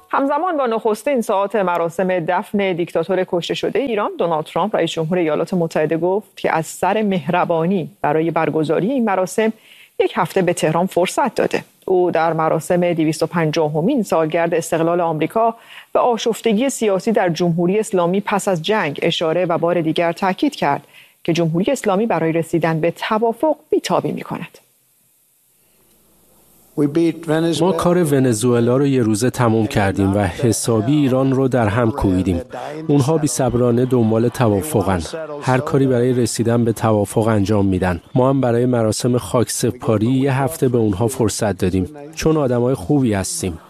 همزمان با نخستین ساعات مراسم دفن دیکتاتور کشته شده ایران، دونالد ترامپ رئیس جمهور ایالات متحده گفت که از سر مهربانی برای برگزاری این مراسم یک هفته به تهران فرصت داده. او در مراسم 250مین سالگرد استقلال آمریکا به آشفتگی سیاسی در جمهوری اسلامی پس از جنگ اشاره و بار دیگر تاکید کرد که جمهوری اسلامی برای رسیدن به توافق بی‌تابی می‌کند. ما کار ونزوئلا رو یه روزه تموم کردیم و حسابی ایران رو در هم کوبیدیم. اونها بی‌صبرانه دنبال توافقن. هر کاری برای رسیدن به توافق انجام میدن. ما هم برای مراسم خاکسپاری یه هفته به اونها فرصت دادیم، چون آدمای خوبی هستیم.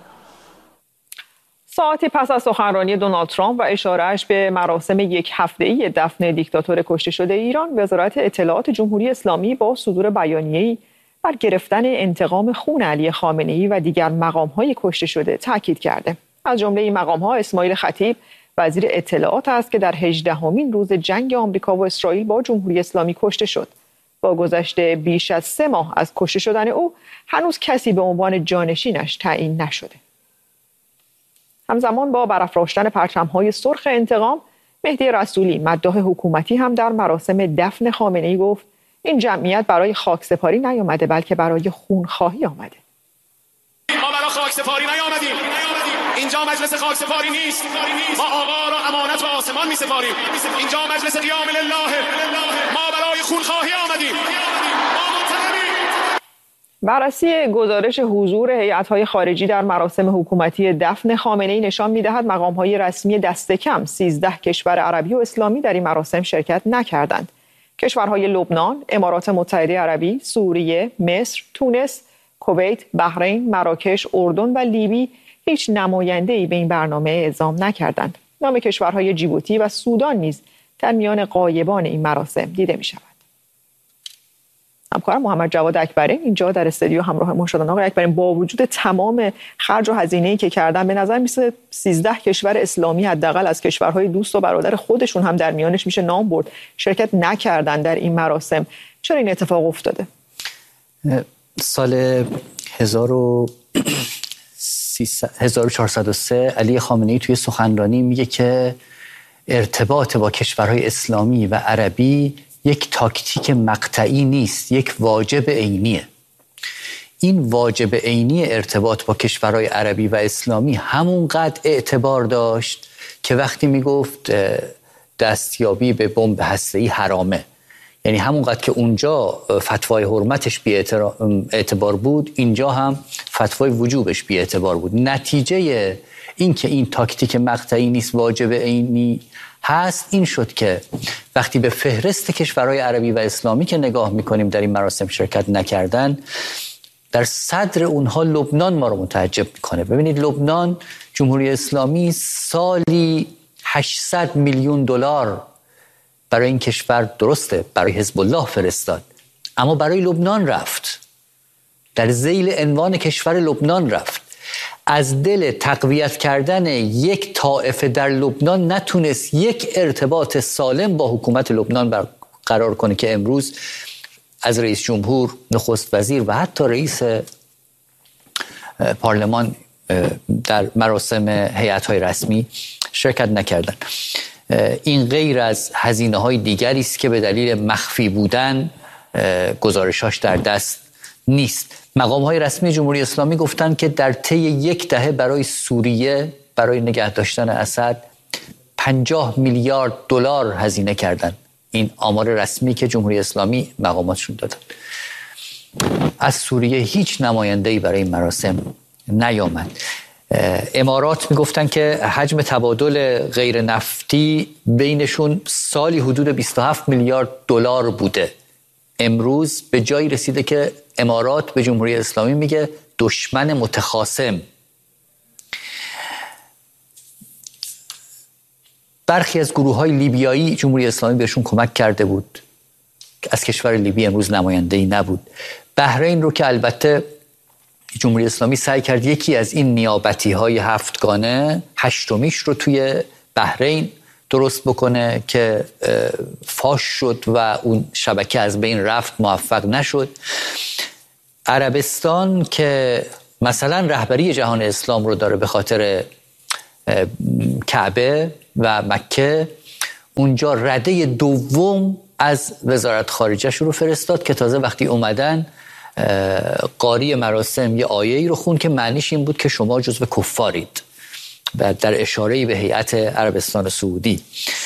ساعتی پس از سخنرانی دونالد ترامپ و اشارهش به مراسم یک هفته‌ای دفن دیکتاتور کشته شده ایران، وزارت اطلاعات جمهوری اسلامی با صدور بیانیه‌ای بر گرفتن انتقام خون علی خامنه‌ای و دیگر مقام‌های کشته شده تاکید کرده. از جمله این مقام‌ها اسماعیل خطیب وزیر اطلاعات است که در 18مین روز جنگ آمریکا و اسرائیل با جمهوری اسلامی کشته شد. با گذشت بیش از 3 ماه از کشته شدن او، هنوز کسی به عنوان جانشینش تعیین نشده. همزمان با برافراشتن پرچم‌های سرخ انتقام، مهدی رسولی مداح حکومتی هم در مراسم دفن خامنه‌ای گفت این جمعیت برای خاکسپاری نیامده بلکه برای خونخواهی آمده. ما برای خاکسپاری نیامدیم. اینجا مجلس خاکسپاری نیست. ما آقا را امانت و آسمان می‌سپاریم. اینجا مجلس قیام لله. ما برای خونخواهی آمدیم. بررسی گزارش حضور هیئت‌های خارجی در مراسم حکومتی دفن خامنه‌ای نشان می‌دهد مقام‌های رسمی دست کم 13 کشور عربی و اسلامی در این مراسم شرکت نکردند. کشورهای لبنان، امارات متحده عربی، سوریه، مصر، تونس، کویت، بحرین، مراکش، اردن و لیبی هیچ نماینده‌ای به این برنامه اعزام نکردند. نام کشورهای جیبوتی و سودان نیز در میان غایبان این مراسم دیده می‌شود. همکارم محمد جواد اکبری اینجا در استودیو همراه ما شدن. آقای اکبری، با وجود تمام خرج و هزینه‌ای که کردن، به نظر میسه 13 کشور اسلامی حداقل از کشورهای دوست و برادر خودشون هم در میانش میشه نام برد، شرکت نکردن در این مراسم. چرا این اتفاق افتاده؟ سال 1403 علی خامنه‌ای توی سخنرانی میگه که ارتباط با کشورهای اسلامی و عربی یک تاکتیک مقطعی نیست، یک واجب عینیه. این واجب عینی ارتباط با کشورهای عربی و اسلامی همونقدر اعتبار داشت که وقتی میگفت دستیابی به بمب هسته‌ای حرامه، یعنی همونقدر که اونجا فتوای حرمتش بی اعتبار بود، اینجا هم فتوای وجوبش بی اعتبار بود. نتیجه این که این تاکتیک مقطعی نیست، واجب عینی هست، این شد که وقتی به فهرست کشورهای عربی و اسلامی که نگاه میکنیم در این مراسم شرکت نکردن، در صدر اونها لبنان ما رو متعجب میکنه. ببینید لبنان، جمهوری اسلامی سالی 800 میلیون دلار برای این کشور، درسته برای حزب الله فرستاد، اما برای لبنان رفت، در ذیل عنوان کشور لبنان رفت. از دل تقویت کردن یک طائفه در لبنان نتونست یک ارتباط سالم با حکومت لبنان برقرار کنه که امروز از رئیس جمهور، نخست وزیر و حتی رئیس پارلمان در مراسم هیئت‌های رسمی شرکت نکردن. این غیر از هزینه‌های دیگری است که به دلیل مخفی بودن گزارشاش در دست نیست. مقام‌های رسمی جمهوری اسلامی گفتند که در طی یک دهه برای سوریه، برای نگه داشتن اسد 50 میلیارد دلار هزینه کردند. این آمار رسمی که جمهوری اسلامی مقاماتشون دادن. از سوریه هیچ نماینده‌ای برای این مراسم نیامد. امارات میگفتن که حجم تبادل غیر نفتی بینشون سالی حدود 27 میلیارد دلار بوده. امروز به جایی رسیده که امارات به جمهوری اسلامی میگه دشمن متخاصم. برخی از گروه‌های لیبیایی جمهوری اسلامی بهشون کمک کرده بود. از کشور لیبی امروز نماینده‌ای نبود. بحرین رو که البته جمهوری اسلامی سعی کرد یکی از این نیابتی‌های 7گانه 8میش رو توی بحرین درست بکنه که فاش شد و اون شبکه از بین رفت، موفق نشد. عربستان که مثلا رهبری جهان اسلام رو داره به خاطر کعبه و مکه، اونجا رده دوم از وزارت خارجه رو فرستاد که تازه وقتی اومدن قاری مراسم یه آیه‌ای رو خون که معنیش این بود که شما جزو کفارید و در اشاره‌ای به هیئت عربستان سعودی.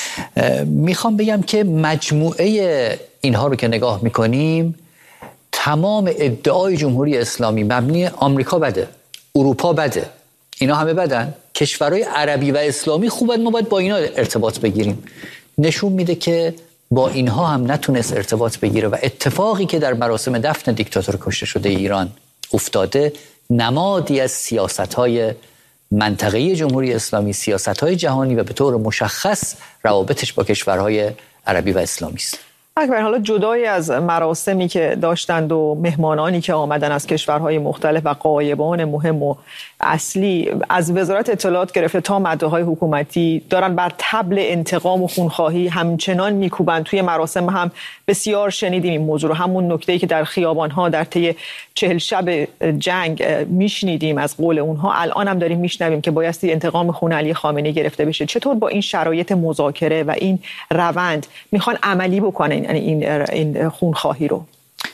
میخوام بگم که مجموعه اینها رو که نگاه میکنیم، تمام ادعای جمهوری اسلامی مبنی آمریکا بده، اروپا بده، اینا همه بدن، کشورهای عربی و اسلامی خوبن، ما باید با اینا ارتباط بگیریم، نشون میده که با اینها هم نتونست ارتباط بگیره و اتفاقی که در مراسم دفن دیکتاتور کشته شده ایران افتاده نمادی از سیاست‌های منطقه‌ای جمهوری اسلامی، سیاست‌های جهانی و به طور مشخص روابطش با کشورهای عربی و اسلامی است. اکبر، حالا جدای از مراسمی که داشتند و مهمانانی که آمدن از کشورهای مختلف و غایبان مهم و اصلی، از وزارت اطلاعات گرفته تا مدعاهای حکومتی دارن بر طبل انتقام و خونخواهی همچنان میکوبند. توی مراسم هم بسیار شنیدیم این موضوع رو، همون نکته‌ای که در خیابان‌ها در طی 40 شب جنگ میشنیدیم از قول اونها، الان هم داریم میشنویم که بایستی انتقام خون علی خامنه‌ای گرفته بشه. چطور با این شرایط مذاکره و این روند میخوان عملی بکنن این خونخواهی رو؟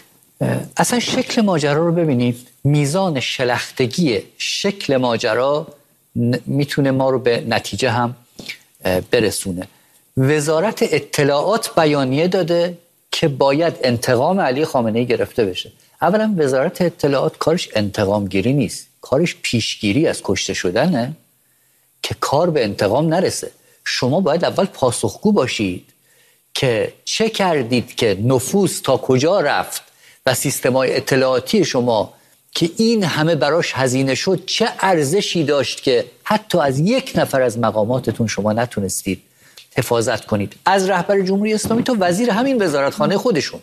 اصلا شکل ماجرا رو ببینید، میزان شلختگی شکل ماجرا میتونه ما رو به نتیجه هم برسونه. وزارت اطلاعات بیانیه داده که باید انتقام علی خامنه‌ای گرفته بشه. اولا وزارت اطلاعات کارش انتقام گیری نیست، کارش پیشگیری از کشته شدنه که کار به انتقام نرسه. شما باید اول پاسخگو باشید که چه کردید که نفوذ تا کجا رفت و سیستم‌های اطلاعاتی شما که این همه براش هزینه شد چه ارزشی داشت که حتی از یک نفر از مقاماتتون شما نتونستید حفاظت کنید، از رهبر جمهوری اسلامی تا وزیر همین وزارتخانه خودشون.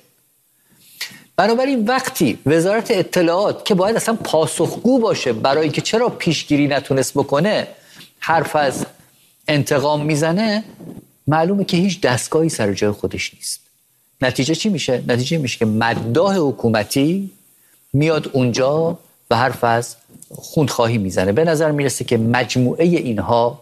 بنابراین وقتی وزارت اطلاعات که باید اصلا پاسخگو باشه برای که چرا پیشگیری نتونست بکنه حرف از انتقام میزنه، معلومه که هیچ دستگاهی سر جای خودش نیست. نتیجه چی میشه؟ نتیجه میشه که مداح حکومتی میاد اونجا و حرف از خونخواهی میزنه. به نظر میرسه که مجموعه اینها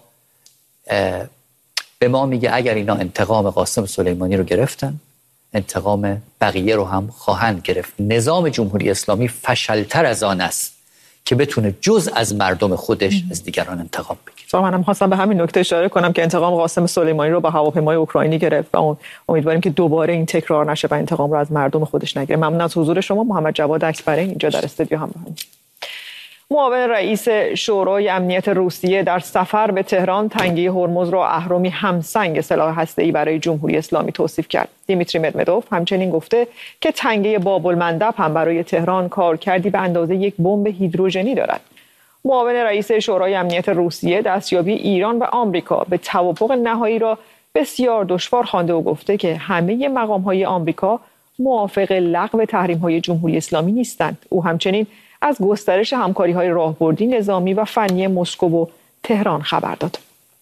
به ما میگه اگر اینا انتقام قاسم سلیمانی رو گرفتن، انتقام بقیه رو هم خواهند گرفت. نظام جمهوری اسلامی فشلتر از آن است که بتونه جز از مردم خودش از دیگران انتقام بگیره. منم خواستم به همین نکته اشاره کنم که انتقام قاسم سلیمانی رو با هواپیمای اوکراینی گرفت و امیدواریم که دوباره این تکرار نشه و انتقام رو از مردم خودش نگیره. ممنون از حضور شما. محمد جواد اکبرین اینجا در استودیو همراهیم. معاون رئیس شورای امنیت روسیه در سفر به تهران تنگه هرمز را اهرمی همسنگ سلاح هسته‌ای برای جمهوری اسلامی توصیف کرد. دیمیتری مدمدوف همچنین گفته که تنگه باب المندب هم برای تهران کارکردی به اندازه یک بمب هیدروژنی دارد. معاون رئیس شورای امنیت روسیه دستیابی ایران و آمریکا به توافق نهایی را بسیار دشوار خوانده و گفته که همه مقام‌های آمریکا موافق لغو تحریم‌های جمهوری اسلامی نیستند. او همچنین از گسترش همکاری‌های راهبردی نظامی و فنی مسکو و تهران خبر داد.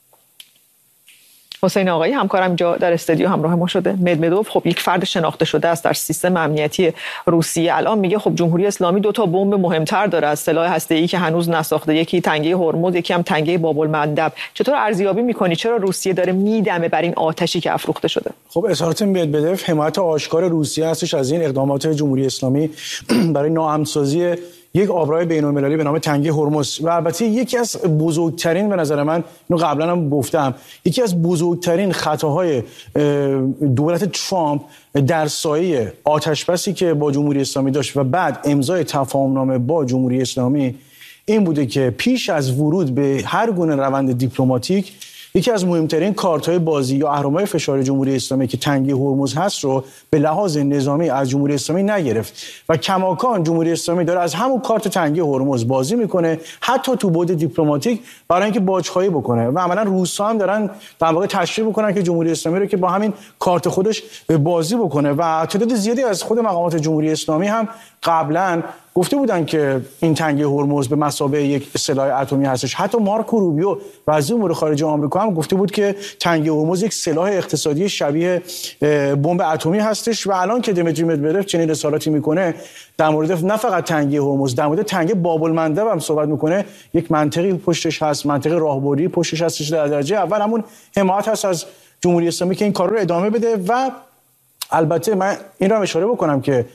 حسین آقایی همکارم اینجا در استودیو همراه ما شده. مدمدوف خب یک فرد شناخته شده است در سیستم امنیتی روسیه. الان میگه خب جمهوری اسلامی 2 تا بمب مهمتر داره از سلاح هسته‌ای که هنوز نساخته، یکی تنگه هرمز، یکی هم تنگه باب المندب. چطور ارزیابی می‌کنی چرا روسیه داره میدمه بر این آتشی که افروخته شده؟ خب اظهارات مدمدوف حمایت آشکار روسیه هستش از این اقدامات جمهوری اسلامی برای ناهمسازی یک آبراه بین‌المللی به نام تنگه هرمز و البته یکی از بزرگترین، به نظر من اینو قبلا هم گفتم، یکی از بزرگترین خطاهای دولت ترامپ در سایه آتشبسی که با جمهوری اسلامی داشت و بعد امضای تفاهمنامه با جمهوری اسلامی این بوده که پیش از ورود به هر گونه روند دیپلماتیک یکی از مهمترین کارت‌های بازی یا اهرم‌های فشار جمهوری اسلامی که تنگه هرمز هست رو به لحاظ نظامی از جمهوری اسلامی نگرفت و کماکان جمهوری اسلامی داره از همون کارت تنگه هرمز بازی میکنه، حتی تو بعد دیپلماتیک، برای اینکه باج‌خواهی بکنه و عملاً روس‌ها هم دارن در واقع تشویق میکنن که جمهوری اسلامی رو که با همین کارت خودش بازی بکنه و تعداد زیادی از خود مقامات جمهوری اسلامی هم قبلا گفته بودن که این تنگه هرمز به مثابه یک سلاح اتمی هستش. حتی مارکو روبیو وزیر امور خارجه آمریکا هم گفته بود که تنگه هرمز یک سلاح اقتصادی شبیه بمب اتمی هستش و الان که دیمیتری مدودف چنین رسالاتی میکنه در مورد نه فقط تنگه هرمز، در مورد تنگه باب المندب هم صحبت میکنه، یک منطقی پشتش هست، منطقه راهبری پشتش هستش. در درجه اول همون حمایت هست از جمهوری اسلامی که این کار رو ادامه بده و البته من این رو اشاره بکنم که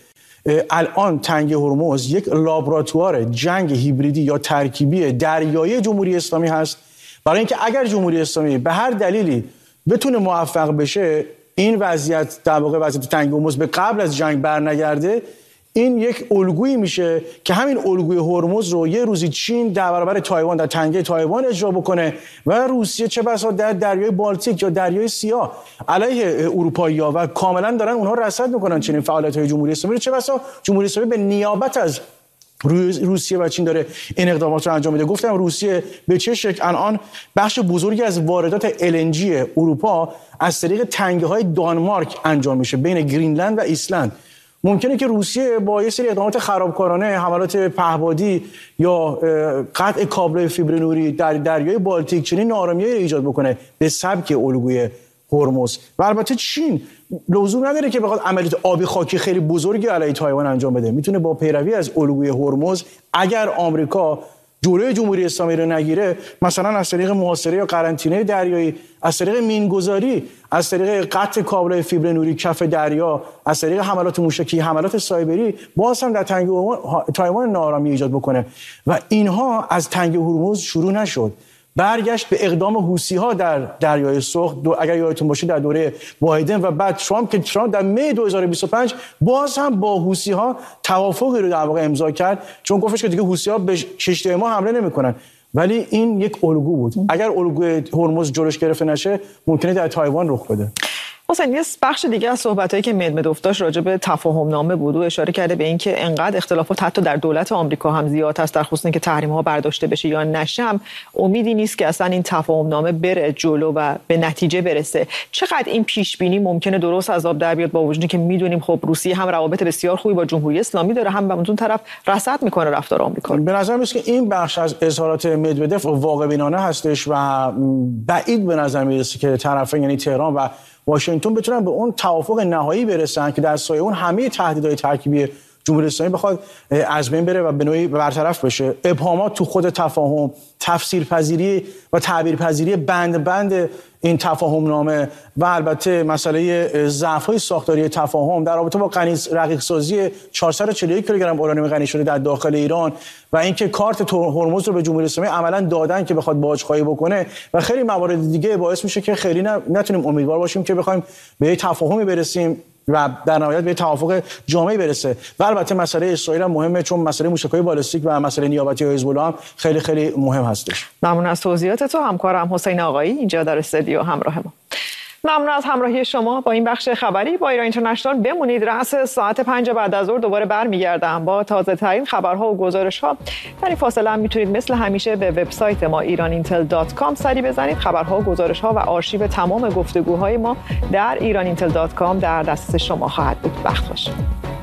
الان تنگه هرمز یک لابراتوار جنگ هیبریدی یا ترکیبی دریایی جمهوری اسلامی هست، برای اینکه اگر جمهوری اسلامی به هر دلیلی بتونه موفق بشه این وضعیت در واقع وضعیت تنگه هرمز به قبل از جنگ برنگرده، این یک الگویی میشه که همین الگوی هرمز رو یه روزی چین در برابر تایوان در تنگه تایوان اجرا بکنه و روسیه چه بسا در دریای بالتیک یا دریای سیاه علیه اروپایی‌ها و کاملا دارن اونها رصد میکنن چنین فعالیت‌های جمهوری اسلامی. چه بسا جمهوری اسلامی به نیابت از روسیه و چین داره این اقدامات رو انجام میده. گفتم روسیه به چه شکل الان بخش بزرگی از واردات LNG اروپا از طریق تنگه‌های دانمارک انجام میشه بین گرینلند و ایسلند. ممکنه که روسیه با یه سری اقدامات خرابکارانه، حملات پهپادی یا قطع کابل‌های فیبر نوری در دریای بالتیک چنین ناآرامی‌هایی ایجاد بکنه به سبک الگوی هرمز. و البته چین لزوم نداره که بخواد عملیات آبی خاکی خیلی بزرگی علیه تایوان انجام بده، میتونه با پیروی از الگوی هرمز اگر آمریکا جلوی جمهوری اسلامی رو نگیره، مثلا از طریق محاصره یا قرنطینه دریایی، از طریق مینگذاری، از طریق قطع کابل فیبر نوری کف دریا، از طریق حملات موشکی، حملات سایبری، باز هم در تنگه تایوان ناآرامی ایجاد بکنه. و اینها از تنگه هرمز شروع نشد، برگشت به اقدام حوثی‌ها در دریای سرخ اگر یادتون باشه در دوره بایدن و بعد ترامپ در می 2025 باز هم با حوثی‌ها توافقی رو در واقع امضا کرد، چون گفتش که دیگه حوثی‌ها به کشتی ما حمله نمی‌کنن. ولی این یک الگو بود، اگر الگوی هرمز جلوش گرفته نشه ممکنه در تایوان رخ بده. حسین یه بخش دیگه از صحبتایی که مدودف داشت راجع به تفاهم نامه بود و اشاره کرده به اینکه انقدر اختلافات حتی در دولت آمریکا هم زیاد است در خصوص اینکه تحریم‌ها برداشته بشه یا نشه، هم امیدی نیست که اصلا این تفاهم نامه بره جلو و به نتیجه برسه. چقدر این پیش بینی ممکنه درست از آب در بیاد، با وجودی که میدونیم خب روسیه هم روابط بسیار خوبی با جمهوری اسلامی داره، هم به اون طرف رصد میکنه رفتار آمریکا؟ به نظر میاد که این بخش از اظهارات مدودف واقع بینانه هستش و بعید به نظر میرسه که طرفین یعنی تهران و واشنگتن بتونن به اون توافق نهایی برسن که در سایه اون همه تهدیدهای ترکیبی جمهوری اسلامی بخواد از بین بره و به نوعی برطرف بشه. ابهامات تو خود تفاهم، تفسیرپذیری و تعبیرپذیری بند این تفاهم نامه و البته مسئله ضعف‌های ساختاری تفاهم در رابطه با رقیق سازی 441 کیلوگرم اورانیوم غنی شده در داخل ایران و اینکه کارت هرمز رو به جمهوری اسلامی عملاً دادن که بخواد باج‌خواهی بکنه و خیلی موارد دیگه باعث میشه که خیلی نتونیم امیدوار باشیم که بخوایم به تفاهمی برسیم و در نهایت به توافق جامعی برسه. و البته مسئله اسرائیل هم مهمه، چون مسئله موشک‌های بالستیک و مسئله نیابتی حزب الله هم خیلی خیلی مهم هستش. ممنون از توضیحات تو همکارم حسین آقایی اینجا در استودیو همراه ما. ممنون از همراهی شما با این بخش خبری با ایران اینترنشنال. بمونید، رأس ساعت 5 بعد از ظهر دوباره برمیگردم با تازه ترین خبرها و گزارش‌ها. در این فاصله هم میتونید مثل همیشه به وبسایت ما iranintel.com سری بزنید. خبرها و گزارش‌ها و آرشیو تمام گفتگوهای ما در iranintel.com در دسترس شما خواهد بود. وقت باشه.